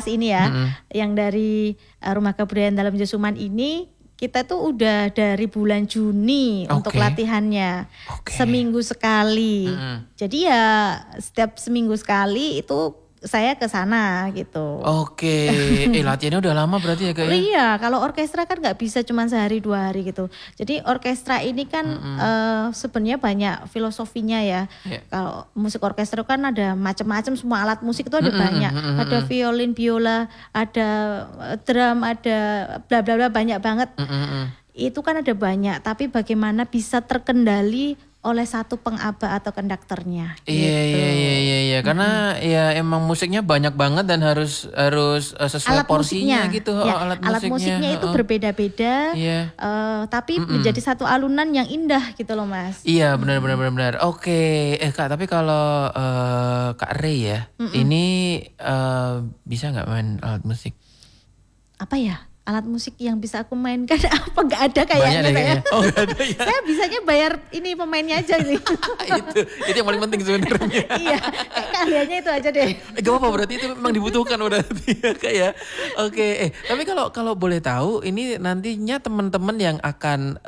Masterclass ini ya, yang dari Rumah Kebudayaan Dalam Jesuman ini, kita tuh udah dari bulan Juni untuk latihannya, seminggu sekali. Jadi ya setiap seminggu sekali itu saya ke sana gitu. Latihannya udah lama berarti ya Kak? Iya, kalau orkestra kan nggak bisa cuma sehari 2 hari gitu. Jadi orkestra ini kan sebenarnya banyak filosofinya ya. Kalau musik orkestra kan ada macam-macam, semua alat musik itu ada banyak. Ada violin, biola, ada drum, ada bla bla bla, banyak banget. Itu kan ada banyak, tapi bagaimana bisa terkendali oleh satu pengaba atau konduktornya. Iya. Karena ya emang musiknya banyak banget dan harus sesuai alat porsinya musiknya, gitu. Ya, alat musiknya itu berbeda-beda, tapi menjadi satu alunan yang indah gitu loh Mas. Iya benar. Kak, tapi kalau Kak Ray ya, ini bisa nggak main alat musik? Apa ya? Alat musik yang bisa aku mainkan apa nggak ada kayaknya saya. Nggak ada ya. Saya bisanya bayar ini pemainnya aja nih. itu yang paling penting sebenarnya. Iya, keahliannya itu aja deh. Gak apa-apa, berarti itu memang dibutuhkan berarti ya Kak ya. Tapi kalau boleh tahu, ini nantinya teman-teman yang akan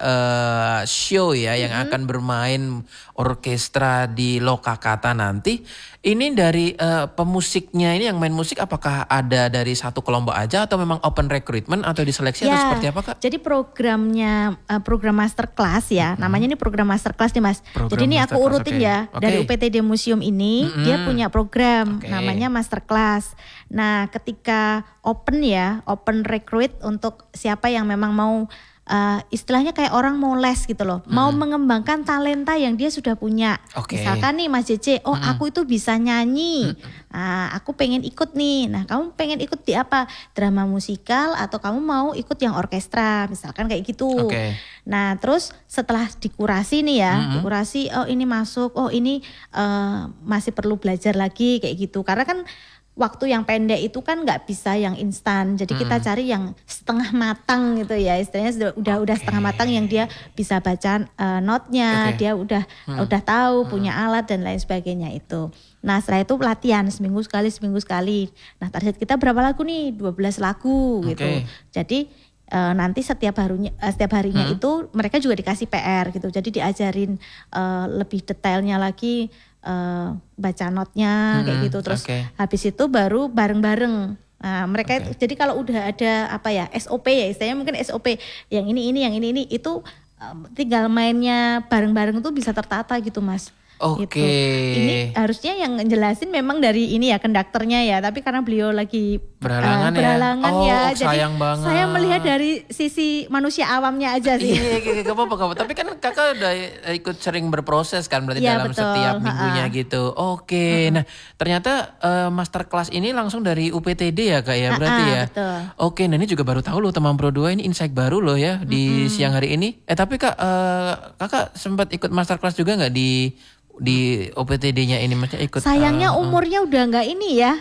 show ya, yang akan bermain orkestra di Lokakata nanti, ini dari pemusiknya ini yang main musik apakah ada dari satu kelompok aja atau memang open recruitment atau diseleksi atau seperti apa Kak? Jadi programnya program masterclass ya, namanya ini program masterclass nih Mas. Program jadi ini aku urutin ya, dari UPTD Museum ini dia punya program namanya masterclass. Nah ketika open recruit untuk siapa yang memang mau istilahnya kayak orang mau les gitu loh, mau mengembangkan talenta yang dia sudah punya. Misalkan nih Mas JJ, aku itu bisa nyanyi, aku pengen ikut nih. Nah kamu pengen ikut di apa? Drama musikal atau kamu mau ikut yang orkestra, misalkan kayak gitu. Nah terus setelah dikurasi nih ya, dikurasi, ini masuk, ini masih perlu belajar lagi kayak gitu. Karena kan waktu yang pendek itu kan nggak bisa yang instan, jadi kita cari yang setengah matang gitu ya, istilahnya udah setengah matang yang dia bisa baca notnya, dia udah tahu, punya alat dan lain sebagainya itu. Nah setelah itu latihan seminggu sekali. Nah target kita berapa lagu nih? 12 lagu gitu. Jadi nanti setiap harinya itu mereka juga dikasih PR gitu, jadi diajarin lebih detailnya lagi. Baca notnya kayak gitu, terus habis itu baru bareng-bareng. Nah, mereka jadi kalau udah ada SOP ya, istilahnya mungkin SOP yang ini itu tinggal mainnya bareng-bareng tuh bisa tertata gitu Mas. Gitu. Ini harusnya yang ngejelasin memang dari ini ya konduktornya ya, tapi karena beliau lagi berhalangan ya. Jadi sayang banget. Saya melihat dari sisi manusia awamnya aja sih. Iya, gak apa-apa. Tapi kan kakak udah ikut sering berproses kan berarti dalam setiap minggunya gitu. Nah ternyata masterclass ini langsung dari UPTD ya Kak ya berarti ya. Betul. Nah ini juga baru tahu loh teman Pro 2, ini insight baru loh ya di siang hari ini. Tapi Kak, kakak sempat ikut masterclass juga nggak di OPTD-nya ini, maksudnya ikut? Sayangnya umurnya udah nggak ini ya.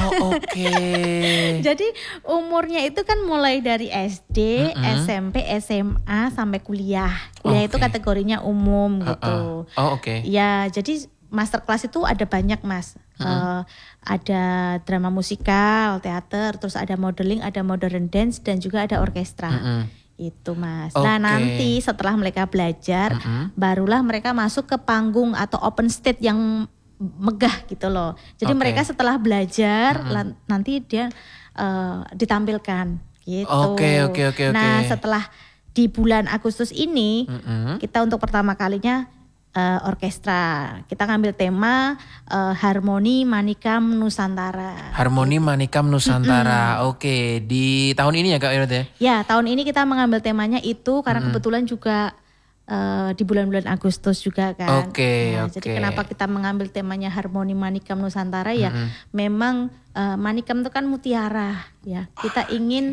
Jadi umurnya itu kan mulai dari SD, SMP, SMA sampai kuliah. Kuliah itu kategorinya umum gitu. Ya, jadi masterclass itu ada banyak Mas. Ada drama musikal, teater, terus ada modeling, ada modern dance dan juga ada orkestra. Itu Mas. Nah nanti setelah mereka belajar, barulah mereka masuk ke panggung atau open stage yang megah gitu loh. Jadi mereka setelah belajar nanti dia ditampilkan gitu. Nah setelah di bulan Agustus ini kita untuk pertama kalinya orkestra. Kita ngambil tema Harmoni Manikam Nusantara. Harmoni Manikam Nusantara. Di tahun ini ya Kak Irot ya? Ya, tahun ini kita mengambil temanya itu karena kebetulan juga di bulan-bulan Agustus juga kan. Jadi kenapa kita mengambil temanya Harmoni Manikam Nusantara ya? Memang manikam itu kan mutiara ya. Kita ingin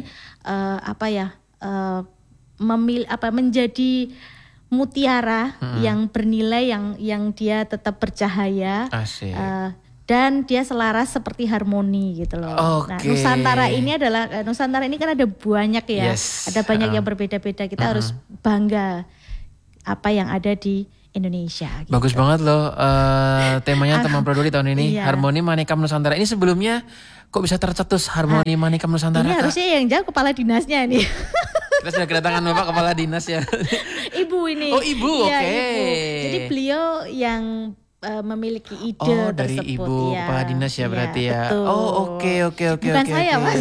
menjadi mutiara yang bernilai, yang dia tetap bercahaya, dan dia selaras seperti harmoni gitu loh. Nah, Nusantara ini kan ada banyak ya, ada banyak yang berbeda-beda. Kita harus bangga apa yang ada di Indonesia. Gitu. Bagus banget loh temanya teman Pro 2 di tahun ini, Harmoni Manikam Nusantara. Ini sebelumnya kok bisa tercetus Harmoni Manikam Nusantara? Ini harusnya yang jawab kepala dinasnya nih. Kita sudah kedatangan Bapak Kepala Dinas ya. Ibu ini. Oh ibu, ya, oke. Ibu. Jadi beliau yang memiliki ide dari tersebut. Ibu Kepala Dinas ya berarti ya. Betul. Oh oke. Bukan saya Mas.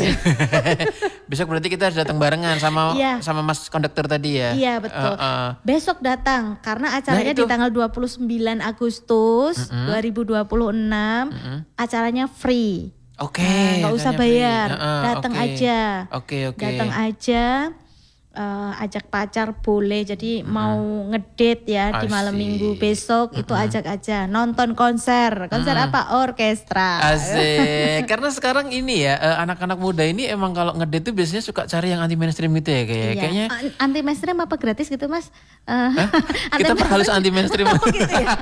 Besok berarti kita harus datang barengan sama Mas konduktor tadi ya. Iya betul. Besok datang karena acaranya di tanggal 29 Agustus 2026. Acaranya free. Oke. Nggak usah bayar. Datang aja. Oke. Datang aja. Ajak pacar boleh, jadi mau ngedate ya di malam minggu besok itu ajak aja nonton konser apa orkestra. Asik. Karena sekarang ini ya anak-anak muda ini emang kalau ngedate tuh biasanya suka cari yang anti mainstream gitu ya kayaknya. Anti mainstream apa gratis gitu Mas? Kita perhalus anti mainstream. Gitu ya?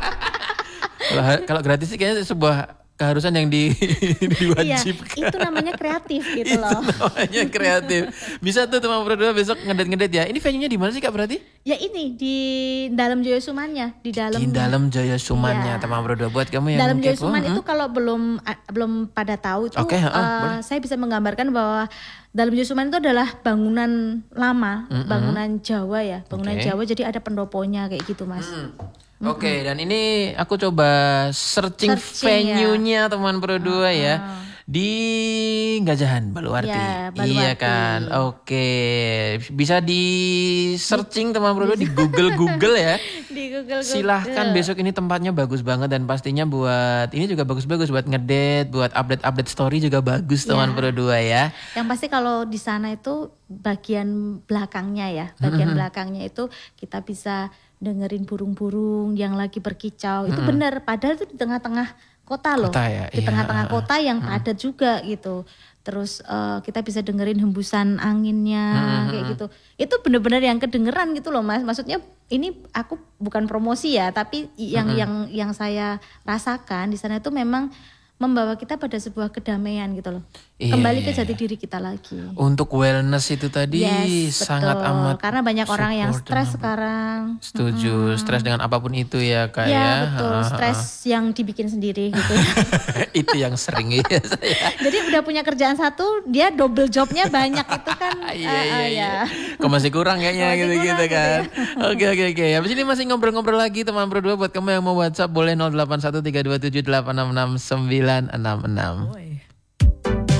Kalau gratis sih kayaknya sebuah keharusan yang diwajibkan. Iya, itu namanya kreatif gitu loh. Itu namanya kreatif. Bisa tuh teman berdua besok ngedate ya. Ini venue-nya di mana sih Kak berarti? Ya ini di dalam Jaya Sumannya, di dalam Jaya Sumannya teman berdua. Buat kamu yang dalam Jaya Suman itu kalau belum pada tahu itu saya bisa menggambarkan bahwa dalam Jaya Suman itu adalah bangunan lama, bangunan Jawa ya, Jawa jadi ada pendoponya kayak gitu Mas. Oke, dan ini aku coba searching venue-nya teman berdua ya. Di Gajahan, Baluarti. Ya, Baluarti. Iya kan. Oke. Bisa di searching teman berdua di Google ya. Di Google. Silahkan besok ini tempatnya bagus banget dan pastinya buat ini juga bagus-bagus buat ngedate, buat update story juga bagus teman berdua ya. Yang pasti kalau di sana itu bagian belakangnya ya. Bagian belakangnya itu kita bisa dengerin burung-burung yang lagi berkicau. Itu benar, padahal itu di tengah-tengah kota loh. Di tengah-tengah kota yang padat juga gitu. Terus kita bisa dengerin hembusan anginnya kayak gitu. Itu benar-benar yang kedengeran gitu loh Mas. Maksudnya ini aku bukan promosi ya, tapi yang saya rasakan di sana itu memang membawa kita pada sebuah kedamaian gitu loh. Kembali ke jati diri kita lagi. Untuk wellness itu tadi sangat amat. Karena banyak orang yang stres sekarang. Setuju, stres dengan apapun itu ya Kak ya. Iya betul, stres yang dibikin sendiri gitu. Itu yang sering ya saya. Jadi udah punya kerjaan satu, dia double jobnya banyak itu kan. Iya. Kok masih kurang kayaknya gitu kan. Oke. Habis ini masih ngobrol-ngobrol lagi teman berdua. Buat kamu yang mau WhatsApp boleh 081327866966.